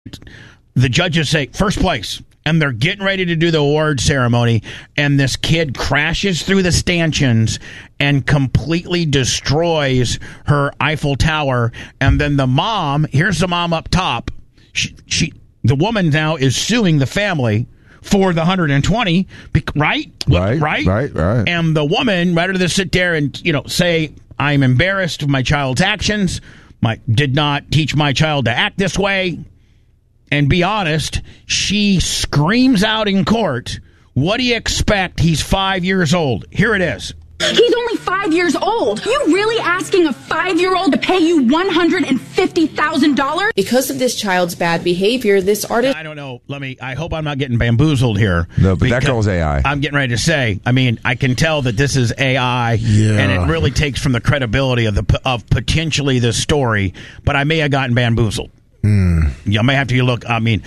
The judges say first place, and they're getting ready to do the award ceremony, and this kid crashes through the stanchions and completely destroys her Eiffel Tower. And then the mom, here's the mom up top. The woman now is suing the family for the 120, right? Right. And the woman, rather than sit there and say, I'm embarrassed of my child's actions, did not teach my child to act this way, and be honest, she screams out in court, what do you expect? He's 5 years old. Here it is. He's only 5 years old. You really asking a 5-year-old to pay you $150,000? Because of this child's bad behavior, this artist... I don't know. I hope I'm not getting bamboozled here. No, but that girl's AI. I'm getting ready to say, I can tell that this is AI, and it really takes from the credibility of potentially this story, but I may have gotten bamboozled. You may have to look.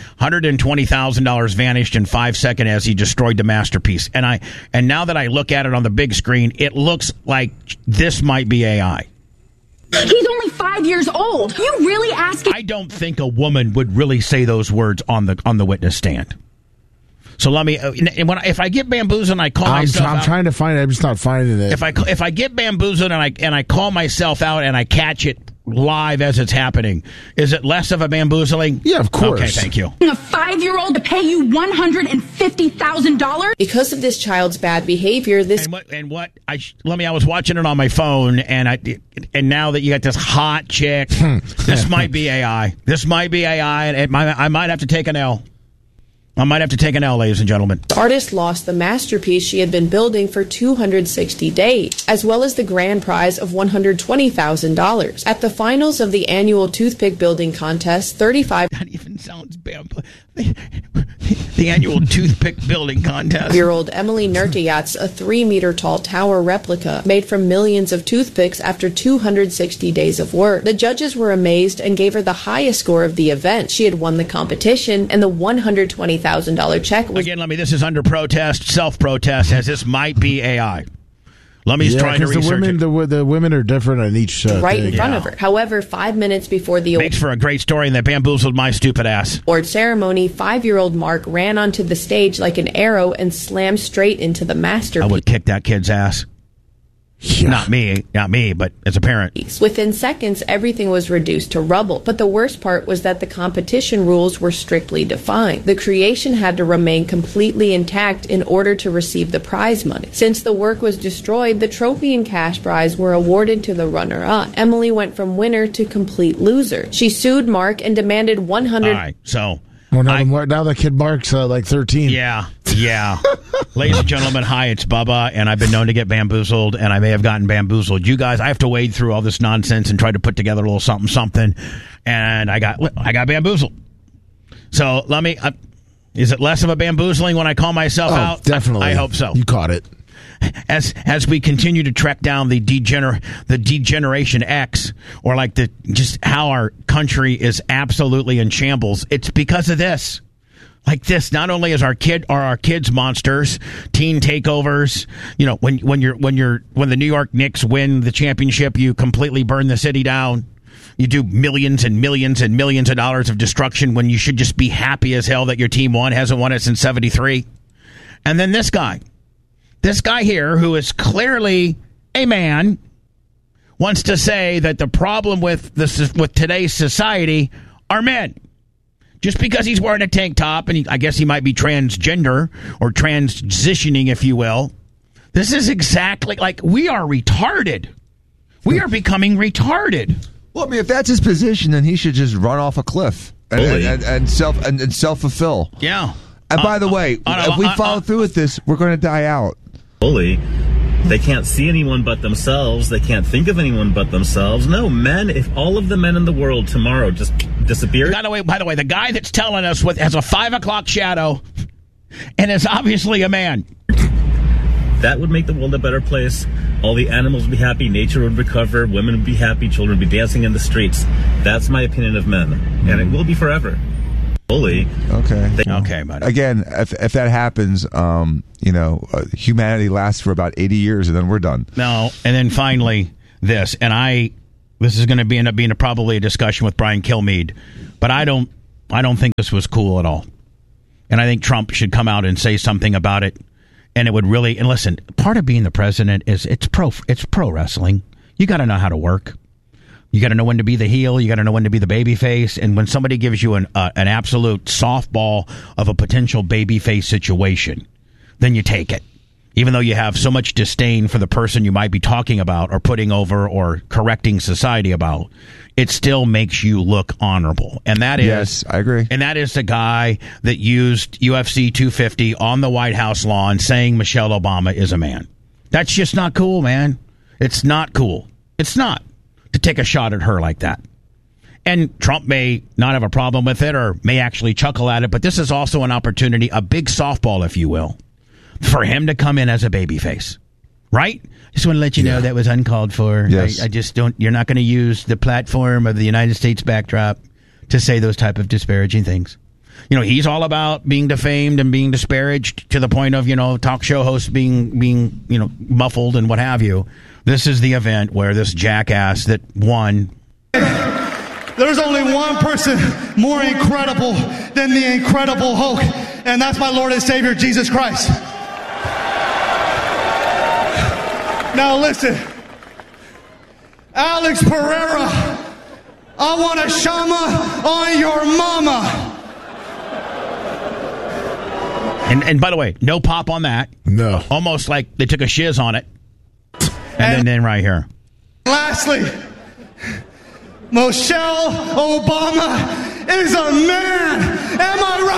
$120,000 vanished in 5 seconds as he destroyed the masterpiece. And now that I look at it on the big screen, it looks like this might be AI. He's only 5 years old. You really asking? I don't think a woman would really say those words on the witness stand. So let me. If I get bamboozled and I call myself out, I'm trying to find it. I'm just not finding it. If I get bamboozled and I call myself out and I catch it live as it's happening, is it less of a bamboozling? Yeah, of course. Okay, thank you. A 5-year-old to pay you $150,000? Because of this child's bad behavior, this... I was watching it on my phone, and now that you got this hot chick, this might be AI. This might be AI, and I might have to take an L. Ladies and gentlemen. The artist lost the masterpiece she had been building for 260 days, as well as the grand prize of $120,000. At the finals of the annual toothpick building contest, 35... That even sounds bad. The annual toothpick building contest. Year-old Emily Nertiatz, a 3-meter-tall tower replica made from millions of toothpicks after 260 days of work. The judges were amazed and gave her the highest score of the event. She had won the competition, and the $120,000 check was... Again, this is under protest, self-protest, as this might be AI. Lummy's trying to research it. The women are different on each right thing. in front of her. However, 5 minutes before the makes for a great story, and that bamboozled my stupid ass. Award ceremony, 5-year-old Mark ran onto the stage like an arrow and slammed straight into the masterpiece. I would kick that kid's ass. Yeah. Not me, but as a parent. Within seconds, everything was reduced to rubble. But the worst part was that the competition rules were strictly defined. The creation had to remain completely intact in order to receive the prize money. Since the work was destroyed, the trophy and cash prize were awarded to the runner-up. Emily went from winner to complete loser. She sued Mark and demanded $100. All right, so... Well, now the kid Mark's like 13. Yeah. Ladies and gentlemen, hi, it's Bubba, and I've been known to get bamboozled, and I may have gotten bamboozled. You guys, I have to wade through all this nonsense and try to put together a little something, and I got bamboozled. So let me. Is it less of a bamboozling when I call myself out? Definitely. I hope so. You caught it. As we continue to track down the degeneration X, or just how our country is absolutely in shambles, it's because of this. Like this, not only are our kids monsters, teen takeovers. When the New York Knicks win the championship, you completely burn the city down. You do millions and millions and millions of dollars of destruction when you should just be happy as hell that your team won. Hasn't won it since '73. And then this guy here, who is clearly a man, wants to say that the problem with today's society are men. Just because he's wearing a tank top, and I guess he might be transgender or transitioning, if you will. This is exactly like we are retarded. We are becoming retarded. Well, if that's his position, then he should just run off a cliff and self-fulfill. Yeah. And by the way, if we follow through with this, we're going to die out. Bully. They can't see anyone but themselves. They can't think of anyone but themselves. No, men, if all of the men in the world tomorrow just disappeared. By the way, the guy that's telling us has a 5 o'clock shadow and is obviously a man. That would make the world a better place. All the animals would be happy. Nature would recover. Women would be happy. Children would be dancing in the streets. That's my opinion of men. And it will be forever. Bully. Okay, buddy. Again, if that happens, humanity lasts for about 80 years and then we're done. No, and then finally this, and this is going to end up being probably a discussion with Brian Kilmeade, but I don't I don't think this was cool at all. And I think Trump should come out and say something about it. And it would really, and listen, part of being the president is it's pro wrestling. You got to know how to work. You got to know when to be the heel. You got to know when to be the baby face. And when somebody gives you an absolute softball of a potential baby face situation, then you take it. Even though you have so much disdain for the person you might be talking about or putting over or correcting society about, it still makes you look honorable. And that is... Yes, I agree. And that is the guy that used UFC 250 on the White House lawn saying Michelle Obama is a man. That's just not cool, man. It's not cool. It's not to take a shot at her like that. And Trump may not have a problem with it or may actually chuckle at it, but this is also an opportunity, a big softball, if you will, for him to come in as a babyface, right? Just want to let you know that was uncalled for. Yes. I just don't. You're not going to use the platform of the United States backdrop to say those type of disparaging things. You know, he's all about being defamed and being disparaged to the point of, you know, talk show hosts being you know, muffled and what have you. This is the event where this jackass that won. There's only one person more incredible than the Incredible Hulk, and that's my Lord and Savior, Jesus Christ. Now listen, Alex Pereira, I want a shama on your mama. And by the way, no pop on that. No. Almost like they took a shiz on it. And then right here. Lastly, Michelle Obama is a man. Am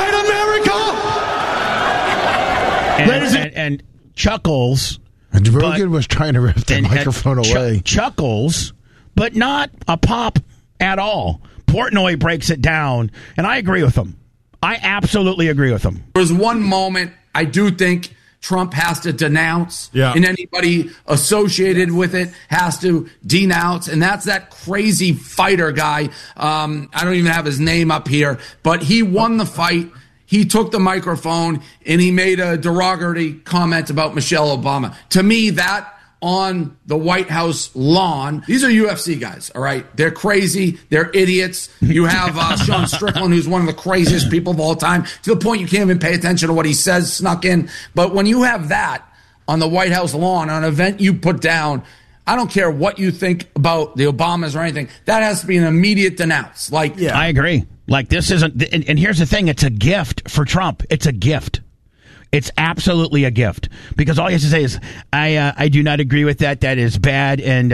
I right, America? And Chuckles. And Rogan was trying to rip the microphone away. Chuckles, but not a pop at all. Portnoy breaks it down, and I agree with him. I absolutely agree with him. There's one moment I do think Trump has to denounce, and anybody associated with it has to denounce, and that's that crazy fighter guy. I don't even have his name up here, but he won the fight. He took the microphone and he made a derogatory comment about Michelle Obama. To me, that on the White House lawn, these are UFC guys, all right? They're crazy. They're idiots. You have Sean Strickland, who's one of the craziest people of all time, to the point you can't even pay attention to what he says snuck in. But when you have that on the White House lawn, on an event you put down, I don't care what you think about the Obamas or anything. That has to be an immediate denounce. I agree. Like, this isn't, and here's the thing, it's a gift for Trump. It's a gift. It's absolutely a gift, because all he has to say is, I do not agree with that. That is bad. And,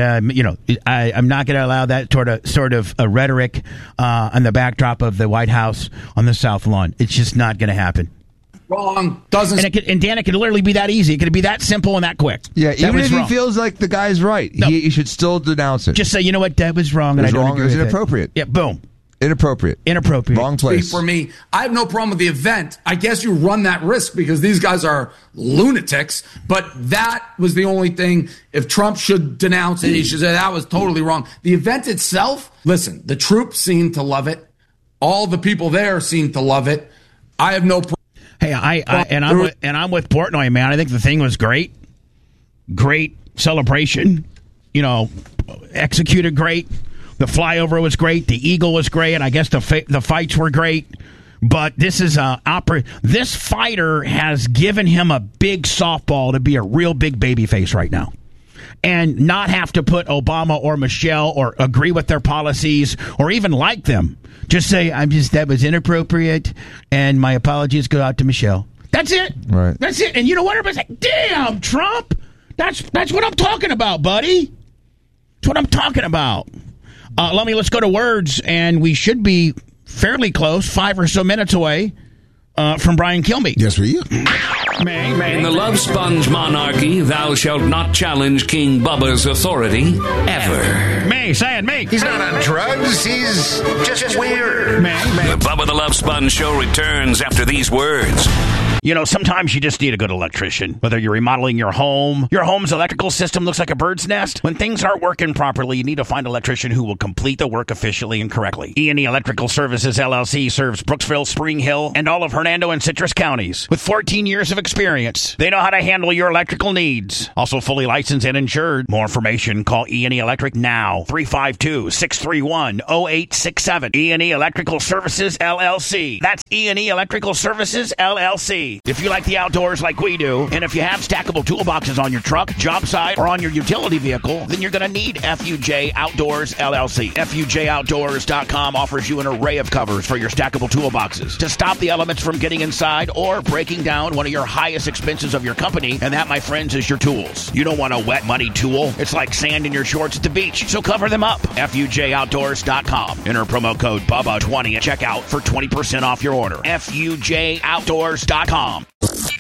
I'm not going to allow that sort of a rhetoric on the backdrop of the White House on the South Lawn. It's just not going to happen. Wrong. Doesn't. And Dan, it could literally be that easy. It could be that simple and that quick. Yeah, even if he feels like the guy's right, he should still denounce it. Just say, you know what, that was wrong. And I don't agree with it. It was inappropriate. Yeah, boom. Inappropriate. Wrong place. For me, I have no problem with the event. I guess you run that risk because these guys are lunatics. But that was the only thing. If Trump should denounce it, he should say that was totally wrong. The event itself, listen, the troops seem to love it. All the people there seem to love it. I have no problem. Hey, I'm with Portnoy, man. I think the thing was great. Great celebration. You know, executed great. The flyover was great. The eagle was great. I guess the fights were great. But this is this fighter has given him a big softball to be a real big babyface right now, and not have to put Obama or Michelle or agree with their policies or even like them. Just say, that was inappropriate, and my apologies go out to Michelle. That's it. Right. That's it. And you know what? Everybody's like, damn, Trump. That's what I'm talking about, buddy. That's what I'm talking about. Let's go to words, and we should be fairly close, 5 or so minutes away from Brian Kilmeade. Yes, we are. In the Love Sponge monarchy, thou shalt not challenge King Bubba's authority ever. Say it, me. He's not on drugs. He's just weird. The Bubba the Love Sponge show returns after these words. You know, sometimes you just need a good electrician. Whether you're remodeling your home's electrical system looks like a bird's nest. When things aren't working properly, you need to find an electrician who will complete the work efficiently and correctly. E&E Electrical Services, LLC serves Brooksville, Spring Hill, and all of Hernando and Citrus counties. With 14 years of experience, they know how to handle your electrical needs. Also fully licensed and insured. More information, call E&E Electric now. 352-631-0867. E&E Electrical Services, LLC. That's E&E Electrical Services, LLC. If you like the outdoors like we do, and if you have stackable toolboxes on your truck, job site, or on your utility vehicle, then you're going to need FUJ Outdoors, LLC. FUJOutdoors.com offers you an array of covers for your stackable toolboxes to stop the elements from getting inside or breaking down one of your highest expenses of your company, and that, my friends, is your tools. You don't want a wet, muddy tool. It's like sand in your shorts at the beach, so cover them up. FUJOutdoors.com. Enter promo code BUBBA20 at checkout for 20% off your order. FUJOutdoors.com.